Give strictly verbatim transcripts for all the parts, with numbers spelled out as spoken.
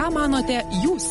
Ką manote jūs?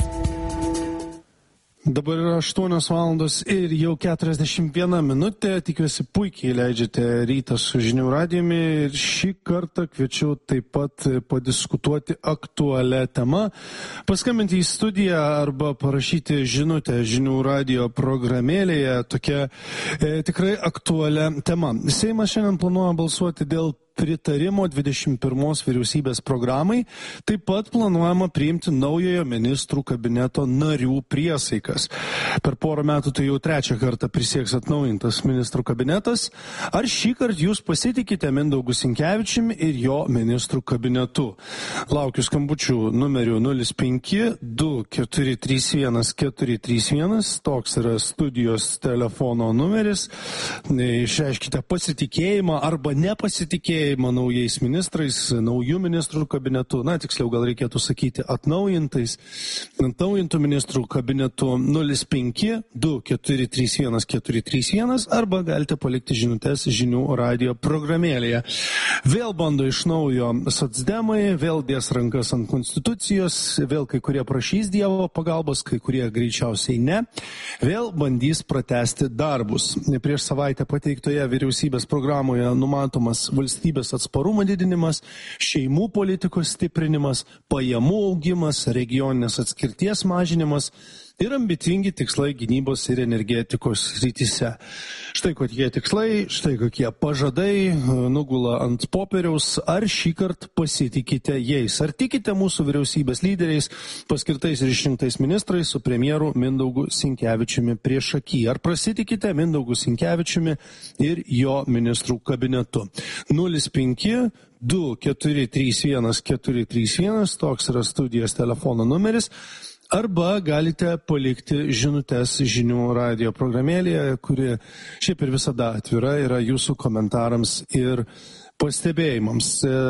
Dabar yra aštuonios valandos ir jau keturiasdešimt viena minutė. Tikiuosi puikiai leidžiate rytą su žinių radijumi. Ir šį kartą kviečiu taip pat padiskutuoti aktualią temą. Paskambinti į studiją arba parašyti žinutę žinių radijo programėlėje tokia e, tikrai aktualią temą. Seimas šiandien planuoja balsuoti dėl pritarimo dvidešimt pirmos vyriausybės programai. Taip pat planuojama priimti naujojo ministrų kabineto narių priesaikas. Per porą metų tai jau trečią kartą prisieks atnaujintas ministrų kabinetas. Ar šį kartą jūs pasitikite Mindaugu Sinkevičiumi ir jo ministrų kabinetu? Laukiu skambučių numeriu nulis penki du keturi trys vienas keturi trys vienas. Toks yra studijos telefono numeris. Išreiškite pasitikėjimą arba nepasitikėjimą naujais ministrais, naujų ministrų kabinetu, na, tiksliau gal reikėtų sakyti atnaujintais, atnaujintų ministrų kabinetu nulis penki du keturi trys vienas keturi trys vienas arba galite palikti žinutes žinių radijo programėlėje. Vėl bando iš naujo socdemai, vėl dės rankas ant konstitucijos, vėl kai kurie prašys Dievo pagalbos, kai kurie greičiausiai ne, vėl bandys pratęsti darbus. Prieš savaitę pateiktoje vyriausybės programoje numatomas valstybės atsparumo didinimas, šeimų politikos stiprinimas, pajamų augimas, regioninės atskirties mažinimas ir ambicingi tikslai gynybos ir energetikos srityse. Štai kokie tikslai, štai kokie pažadai nugula ant popieriaus. Ar šį kartą pasitikite jais? Ar tikite mūsų vyriausybės lyderiais, paskirtais ir išrinktais ministrais su premjeru Mindaugu Sinkevičiumi priešaky? Ar prasitikite Mindaugu Sinkevičiumi ir jo ministrų kabinetu? nulis penki du keturi trys vienas keturi trys vienas, toks yra studijos telefono numeris. Arba galite palikti žinutes žinių radijo programėlėje, kuri šiaip ir visada atvira yra jūsų komentarams ir pastebėjimams.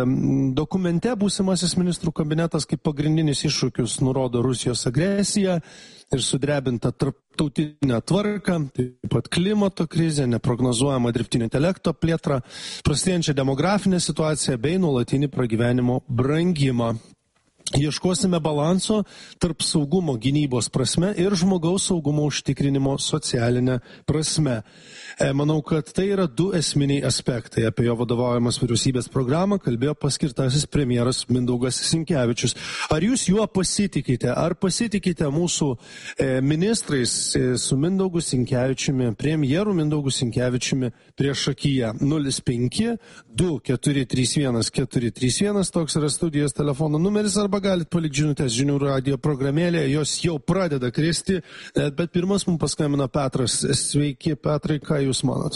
Dokumente būsimasis ministrų kabinetas kaip pagrindinis iššūkius nurodo Rusijos agresiją ir sudrebintą tarptautinę tvarką, taip pat klimato krizę, neprognozuojamą dirbtinio intelekto plėtrą, prastėjančią demografinę situaciją bei nuolatinį pragyvenimo brangimą. Ieškosime balanso tarp saugumo gynybos prasme ir žmogaus saugumo užtikrinimo socialinė prasme. Manau, kad tai yra du esminiai aspektai. Apie jo vadovaujamas vyriausybės programą kalbėjo paskirtasis premjeras Mindaugas Sinkevičius. Ar jūs juo pasitikite? Ar pasitikite mūsų ministrais su Mindaugu Sinkevičiumi, premjeru Mindaugu Sinkevičiumi priešakyje? nulis penki du keturi trys vienas keturi trys vienas, toks yra studijos telefono numeris, arba galit palikti žinutės žinių radijo programėlėje, jos jau pradeda kristi, bet pirmas mums paskambino Petras. Sveiki, Petrai, ką jūs manot?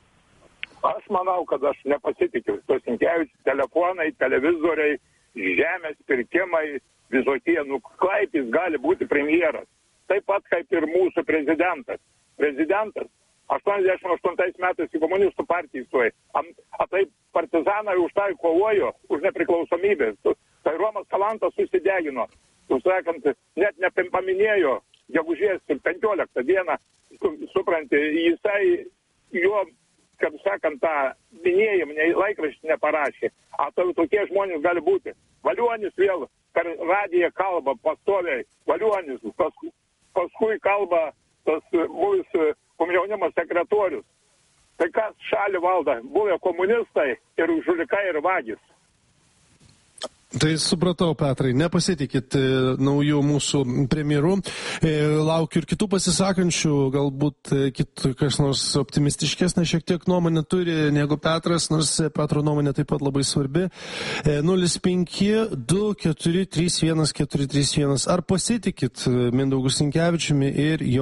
Aš manau, kad aš nepasitikiu. To Sinkevičius telefonai, televizoriai, žemės pirkimai, visokie, nu kaip jis gali būti premjeras. Taip pat kaip ir mūsų prezidentas. Prezidentas aštuoniasdešimt aštuntais metais į komunistų partiją įstojo. A taip partizanai už tai kovojo, už nepriklausomybę. Tai Romas Kalantas susidegino. Tu sakant, net nepaminėjo gegužės penkioliktą dieną, supranti, jisai jo, kaip sakant, tą minėjimą laikraštį neparašė. A tai tokie žmonės gali būti. Valionis vėl per radiją kalba pastoviai. Valionis, paskui, paskui kalba tas buvęs komjaunimo sekretorius. Tai kas šalį valda? Buvę komunistai ir žulikai ir vagys. Tai supratau, Petrai, nepasitikit naujų mūsų premjerų. Laukiu ir kitų pasisakančių, galbūt kit, kas nors optimistiškesnė šiek tiek nuomonė turi negu Petras, nors Petro nuomonė taip pat labai svarbi. nulis penki du keturi trys vienas keturi trys vienas. Ar pasitikit Mindaugu Sinkevičiumi ir jo